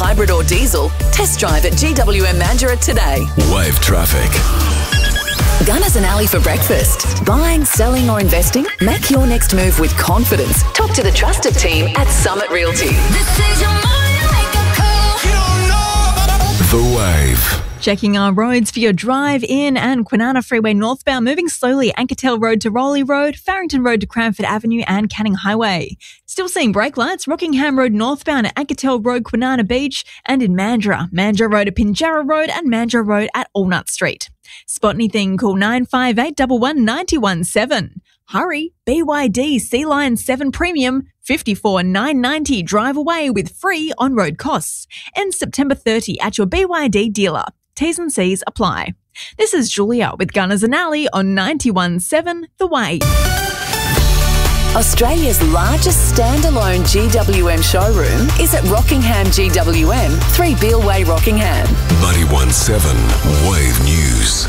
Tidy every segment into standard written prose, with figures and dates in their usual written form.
hybrid or diesel? Test drive at GWM Mandurah today. Wave traffic. Gunners and Ali for breakfast. Buying, selling or investing? Make your next move with confidence. Talk to the trusted team at Summit Realty. The Wave. Checking our roads for your drive in and Kwinana Freeway northbound, moving slowly Ankertel Road to Rowley Road, Farrington Road to Cranford Avenue and Canning Highway. Still seeing brake lights, Rockingham Road northbound at Ankertel Road, Kwinana Beach, and in Mandurah Road at Pinjarra Road and Mandurah Road at Allnut Street. Spot anything, call 958 11 917. Hurry, BYD Sea Lion 7 Premium, 54,990 drive away with free on-road costs. Ends September 30 at your BYD dealer. T's and C's apply. This is Julia with Gunners and Ali on 91.7 The Wave. Australia's largest standalone GWM showroom is at Rockingham GWM, 3 Beale Way, Rockingham. 91.7 Wave News.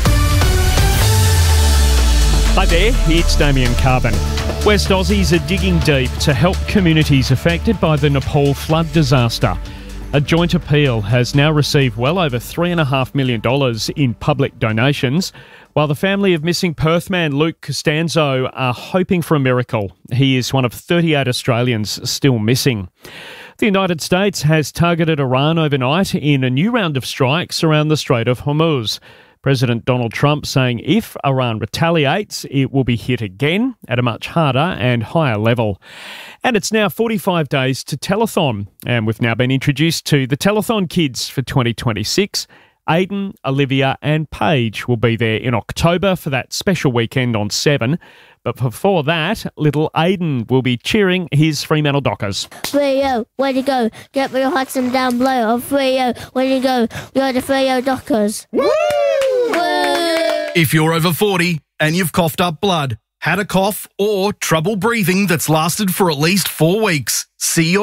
Hi there, it's Damien Carbon. West Aussies are digging deep to help communities affected by the Nepal flood disaster. A joint appeal has now received well over $3.5 million in public donations, while the family of missing Perth man Luke Costanzo are hoping for a miracle. He is one of 38 Australians still missing. The United States has targeted Iran overnight in a new round of strikes around the Strait of Hormuz. President Donald Trump saying if Iran retaliates, it will be hit again at a much harder and higher level. And it's now 45 days to Telethon, and we've now been introduced to the Telethon kids for 2026. Aiden, Olivia and Paige will be there in October for that special weekend on 7. But before that, little Aiden will be cheering his Fremantle Dockers. Freo, way to go. Get me your Hudson down below. On Freo, way to go. You're the Freo Dockers. Woo! If you're over 40 and you've coughed up blood, had a cough or trouble breathing that's lasted for at least 4 weeks, see your